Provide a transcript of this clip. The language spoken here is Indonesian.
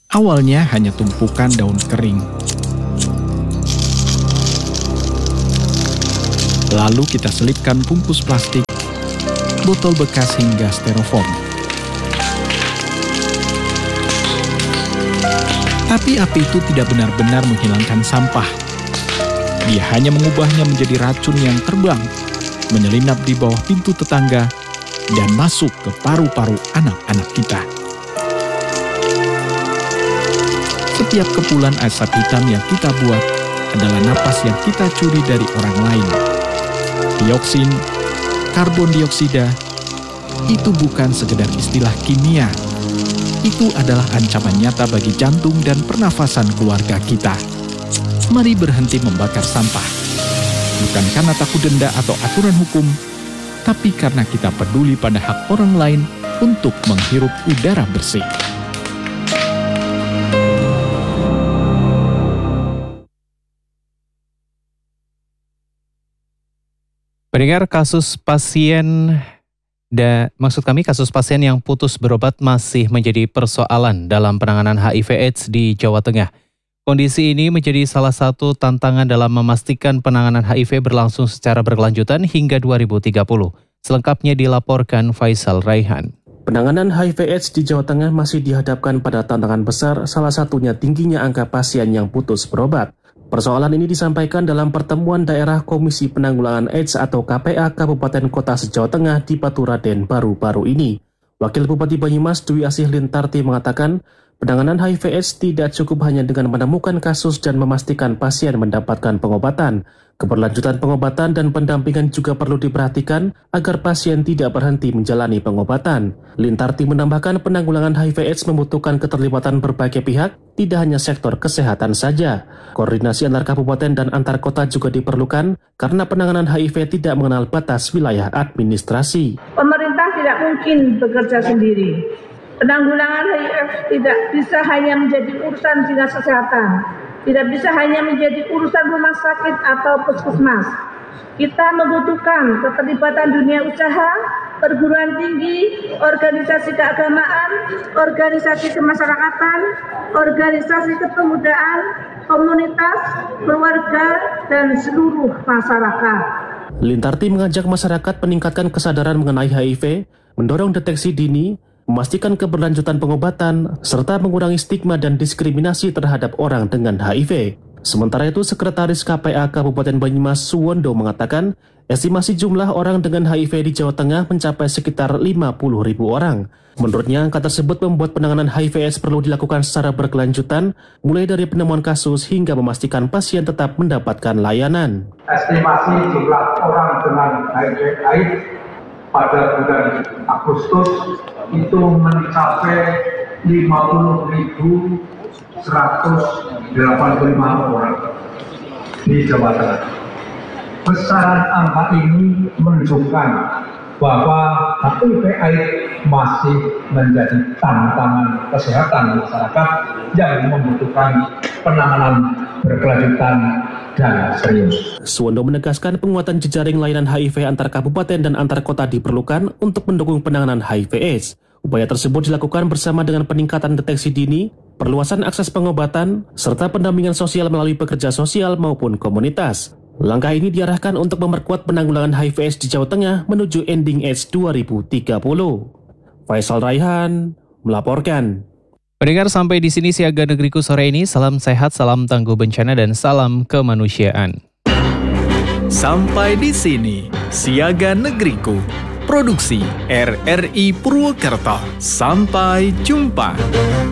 Awalnya hanya tumpukan daun kering. Lalu kita selipkan bungkus plastik, botol bekas hingga styrofoam. Tapi api itu tidak benar-benar menghilangkan sampah. Dia hanya mengubahnya menjadi racun yang terbang, menyelinap di bawah pintu tetangga, dan masuk ke paru-paru anak-anak kita. Setiap kepulan asap hitam yang kita buat adalah napas yang kita curi dari orang lain. Dioksin, karbon dioksida, itu bukan sekedar istilah kimia. Itu adalah ancaman nyata bagi jantung dan pernafasan keluarga kita. Mari berhenti membakar sampah. Bukan karena takut denda atau aturan hukum, tapi karena kita peduli pada hak orang lain untuk menghirup udara bersih. Pendengar, kasus pasien yang putus berobat masih menjadi persoalan dalam penanganan HIV/AIDS di Jawa Tengah. Kondisi ini menjadi salah satu tantangan dalam memastikan penanganan HIV berlangsung secara berkelanjutan hingga 2030. Selengkapnya dilaporkan Faisal Raihan. Penanganan HIV/AIDS di Jawa Tengah masih dihadapkan pada tantangan besar, salah satunya tingginya angka pasien yang putus berobat. Persoalan ini disampaikan dalam pertemuan daerah Komisi Penanggulangan AIDS atau KPA Kabupaten Kota se-Jawa Tengah di Baturaden baru-baru ini. Wakil Bupati Banyumas Dwi Asih Lintarti mengatakan, penanganan HIV/AIDS tidak cukup hanya dengan menemukan kasus dan memastikan pasien mendapatkan pengobatan. Keberlanjutan pengobatan dan pendampingan juga perlu diperhatikan agar pasien tidak berhenti menjalani pengobatan. Lintarti menambahkan penanggulangan HIV/AIDS membutuhkan keterlibatan berbagai pihak, tidak hanya sektor kesehatan saja. Koordinasi antar kabupaten dan antar kota juga diperlukan karena penanganan HIV tidak mengenal batas wilayah administrasi. Pemerintah tidak mungkin bekerja sendiri. Penanggulangan HIV tidak bisa hanya menjadi urusan dinas kesehatan. Tidak bisa hanya menjadi urusan rumah sakit atau puskesmas. Kita membutuhkan keterlibatan dunia usaha, perguruan tinggi, organisasi keagamaan, organisasi kemasyarakatan, organisasi kepemudaan, komunitas, keluarga, dan seluruh masyarakat. Lintarti mengajak masyarakat meningkatkan kesadaran mengenai HIV, mendorong deteksi dini, memastikan keberlanjutan pengobatan, serta mengurangi stigma dan diskriminasi terhadap orang dengan HIV. Sementara itu, Sekretaris KPA Kabupaten Banyumas Suwondo mengatakan, estimasi jumlah orang dengan HIV di Jawa Tengah mencapai sekitar 50.000 orang. Menurutnya, angka tersebut membuat penanganan HIV/AIDS perlu dilakukan secara berkelanjutan, mulai dari penemuan kasus hingga memastikan pasien tetap mendapatkan layanan. Estimasi jumlah orang dengan HIV/AIDS pada bulan Agustus itu mencapai 50.185 orang di Jawa Tengah. Besaran angka ini menunjukkan bahwa HIV/AIDS masih menjadi tantangan kesehatan masyarakat yang membutuhkan penanganan berkelanjutan dan serius. Suwondo menegaskan penguatan jejaring layanan HIV antar kabupaten dan antar kota diperlukan untuk mendukung penanganan HIV/AIDS. Upaya tersebut dilakukan bersama dengan peningkatan deteksi dini, perluasan akses pengobatan, serta pendampingan sosial melalui pekerja sosial maupun komunitas. Langkah ini diarahkan untuk memperkuat penanggulangan HIV/AIDS di Jawa Tengah menuju ending AIDS 2030. Faisal Raihan melaporkan. Pendengar, sampai di sini Siaga Negeriku sore ini. Salam sehat, salam tangguh bencana, dan salam kemanusiaan. Sampai di sini Siaga Negeriku. Produksi RRI Purwokerto. Sampai jumpa.